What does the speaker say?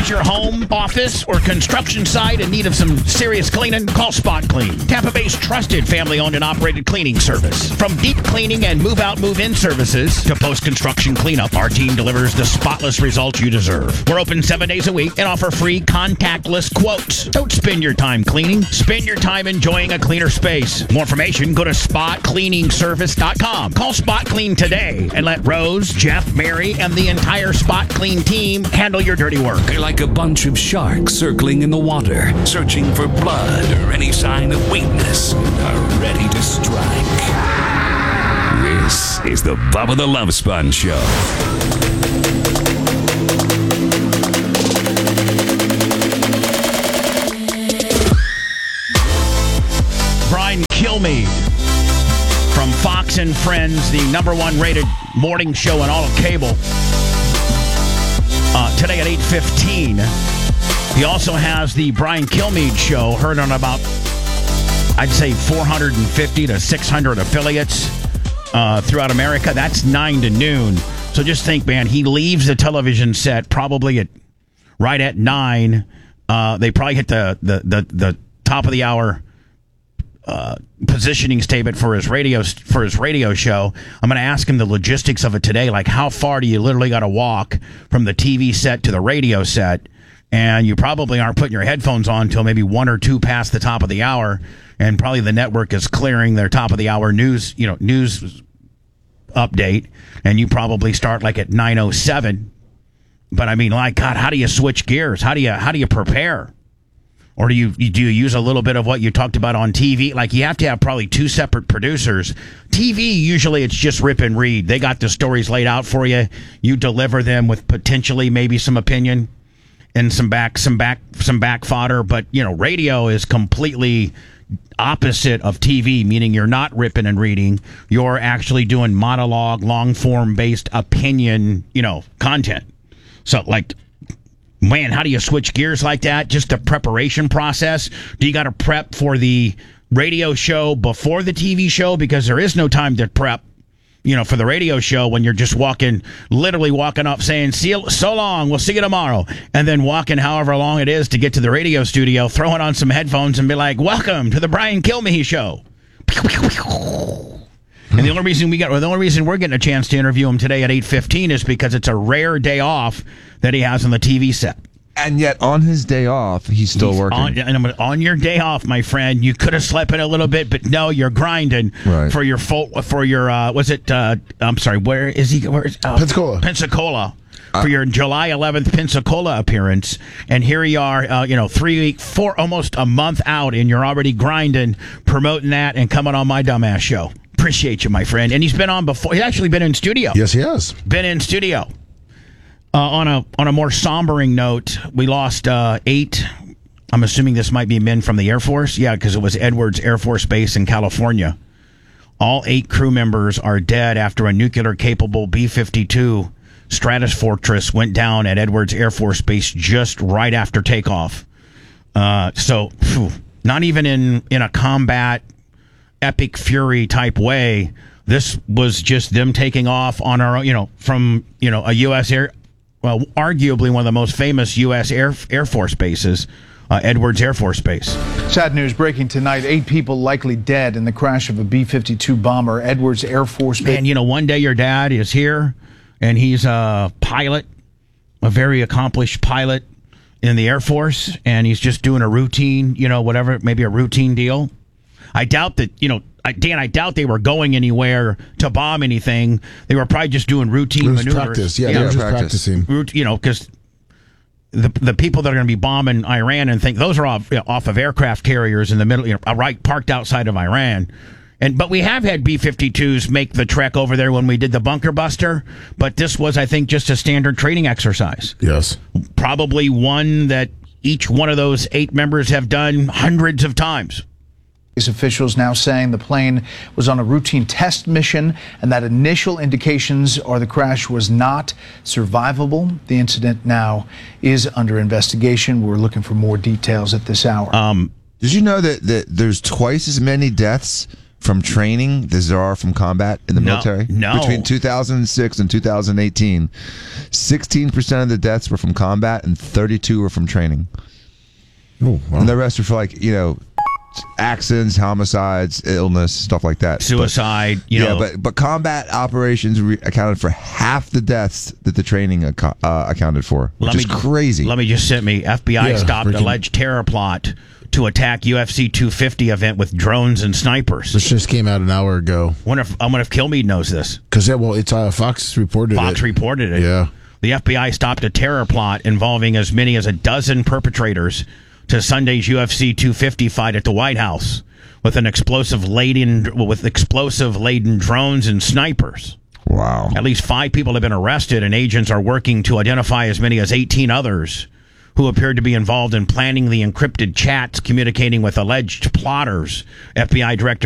your home, office, or construction site in need of some serious cleaning? Call Spot Clean, Tampa Bay's trusted family-owned and operated cleaning service. From deep cleaning and move-out, move-in services to post-construction cleanup, our team delivers the spotless results you deserve. We're open 7 days a week and offer free contactless quotes. Don't spend your time cleaning. Spend your time enjoying a cleaner space. More information, go to spotcleaningservice.com. Call Spot Clean today and let Rose, Jeff, Mary, and the entire Spot Clean team handle your dirty work. They're like a bunch of sharks circling in the water, searching for blood or any sign of weakness, are ready to strike. This is the Bubba the Love Sponge Show. Brian Kilmeade from Fox and Friends, the #1 rated morning show on all of cable. Today at 8:15. He also has the Brian Kilmeade Show, heard on about, I'd say, 450 to 600 affiliates throughout America. That's 9 to noon. So just think, man, he leaves the television set probably right at 9. They probably hit the top of the hour positioning statement for his radio show. I'm going to ask him the logistics of it today, like how far do you literally got to walk from the TV set to the radio set, and you probably aren't putting your headphones on until maybe 1 or 2 past the top of the hour, and probably the network is clearing their top of the hour news update, and you probably start like at 9:07. But I mean, like, God, how do you switch gears? How do you prepare? Or do you use a little bit of what you talked about on TV? Like, you have to have probably 2 separate producers. TV, usually it's just rip and read. They got the stories laid out for you. You deliver them with potentially maybe some opinion and some back fodder. But, radio is completely opposite of TV, meaning you're not ripping and reading. You're actually doing monologue, long form based opinion, content. So, like, man, how do you switch gears like that? Just a preparation process? Do you got to prep for the radio show before the TV show? Because there is no time to prep, for the radio show when you're just literally walking up saying, "See you, so long, we'll see you tomorrow." And then walking however long it is to get to the radio studio, throwing on some headphones and be like, "Welcome to the Brian Kilmeade Show." And the only reason we're getting a chance to interview him today at 8:15 is because it's a rare day off that he has on the TV set. And yet, on his day off, he's still working. On your day off, my friend, you could have slept in a little bit, but no, you're grinding for your I'm sorry, where is he? Pensacola. For your July 11th Pensacola appearance, and here you are, almost a month out, and you're already grinding, promoting that, and coming on my dumbass show. Appreciate you, my friend. And he's been on before. He's actually been in studio. Yes, he has. Been in studio. On a more sombering note, we lost 8. I'm assuming this might be men from the Air Force. Yeah, because it was Edwards Air Force Base in California. All 8 crew members are dead after a nuclear-capable B-52 Stratofortress went down at Edwards Air Force Base just right after takeoff. So, not even in a combat epic fury type way. This was just them taking off on our, from a U.S. arguably one of the most famous U.S. Air Force bases, Edwards Air Force Base. Sad news breaking tonight. 8 people likely dead in the crash of a B-52 bomber, Edwards Air Force Base. And one day your dad is here, and he's a pilot, a very accomplished pilot in the Air Force, and he's just doing a routine, whatever, maybe a routine deal. I doubt that, Dan, I doubt they were going anywhere to bomb anything. They were probably just doing routine maneuvers. Practice. Yeah, they were just practicing. Because the people that are going to be bombing Iran and think those are off of aircraft carriers in the middle, right parked outside of Iran. But we have had B-52s make the trek over there when we did the bunker buster. But this was, I think, just a standard training exercise. Yes. Probably one that each one of those 8 members have done hundreds of times. Officials now saying the plane was on a routine test mission and that initial indications are the crash was not survivable. The incident now is under investigation. We're looking for more details at this hour. Did you know that there's twice as many deaths from training than there are from combat in the military? No. Between 2006 and 2018, 16% of the deaths were from combat and 32 were from training. Oh, wow. And the rest were for accidents, homicides, illness, stuff like that. Suicide, but combat operations accounted for half the deaths that the training accounted for, which is crazy. Let me just send me. FBI stopped alleged terror plot to attack UFC 250 event with drones and snipers. This just came out an hour ago. I wonder if Kilmeade knows this. Because it's Fox reported it. Fox reported it. Yeah. The FBI stopped a terror plot involving as many as a dozen perpetrators to Sunday's UFC 250 fight at the White House with explosive laden drones and snipers. Wow. At least 5 people have been arrested, and agents are working to identify as many as 18 others who appeared to be involved in planning the encrypted chats communicating with alleged plotters. FBI Director